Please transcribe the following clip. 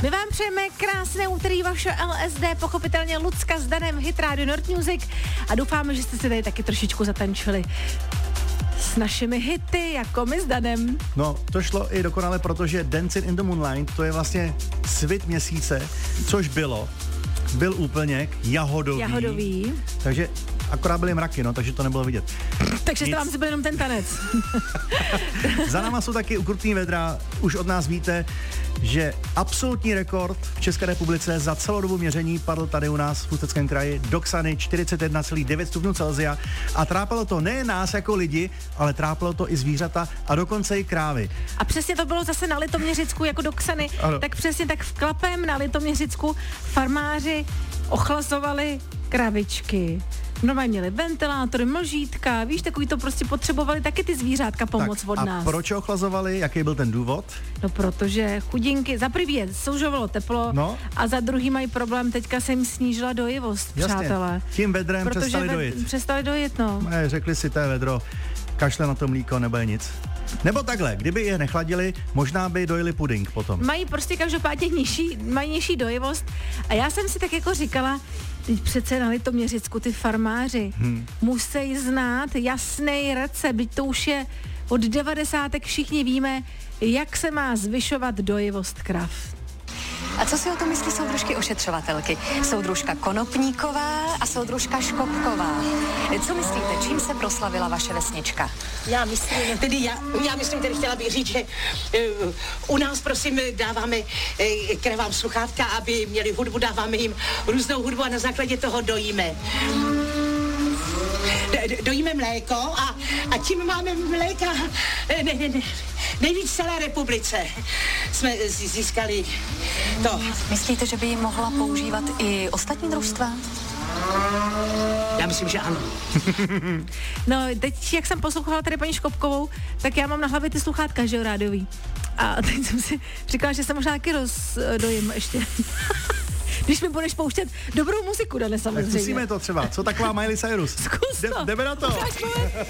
My vám přejeme krásné úterý, vaše LSD, pochopitelně Lucka s Danem, Hit Radio Nord Music a doufáme, že jste si tady taky trošičku zatančili s našimi hity, jako my s Danem. No, to šlo i dokonale, protože Dancing in the Moonlight, to je vlastně svit měsíce, což byl úplněk jahodový. Takže akorát byly mraky, no, takže to nebylo vidět. Takže jste vám si byl jenom ten tanec. Za náma jsou taky ukrutný vedra. Už od nás víte, že absolutní rekord v České republice za celou dobu měření padl tady u nás v Ústeckém kraji do Ksany 41,9 stupňů Celsia a trápilo to nejen nás jako lidi, ale trápilo to i zvířata a dokonce i krávy. A přesně to bylo zase na Litoměřicku jako do Ksany, tak přesně tak v Klapem na Litoměřicku farmáři ochlazovali kravičky. Normálně měli ventilátory, mlžítka, víš, takový to prostě potřebovali taky ty zvířátka pomoc od nás. A proč ochlazovali? Jaký byl ten důvod? No protože chudinky, za prvý je soužovalo teplo a za druhý mají problém, teďka se jim snížila dojivost, přátelé. Tím vedrem přestali dojit, no. Řekli si, to je vedro, kašle na to mlíko, nebo je nic. Nebo takhle, kdyby je nechladili, možná by dojili puding potom. Mají prostě každopádně nižší dojivost a já jsem si tak jako říkala, teď přece na Litoměřicku ty farmáři musí znát jasný recept, byť to už je od 90. všichni víme, jak se má zvyšovat dojivost krav. A co si o tom myslí soudružky ošetřovatelky? Soudružka Konopníková a soudružka Škopková. Co myslíte, čím se proslavila vaše vesnička? Já myslím, chtěla bych říct, že u nás, prosím, dáváme krávám sluchátka, aby měli hudbu, dáváme jim různou hudbu a na základě toho dojíme. Dojíme mléko a tím máme mléka nejvíc v celé republice. Jsme získali to. Myslíte, že by ji mohla používat i ostatní družstva? Já myslím, že ano. No, teď, jak jsem poslouchala tady paní Škopkovou, tak já mám na hlavě ty sluchátka, že jo, rádiový. A teď jsem si říkala, že se možná taky rozdojím ještě. Když mi budeš pouštět dobrou muziku, Dane, samozřejmě. Tak zkusíme to třeba. Co taková Miley Cyrus? Zkus to. Jdeme na to.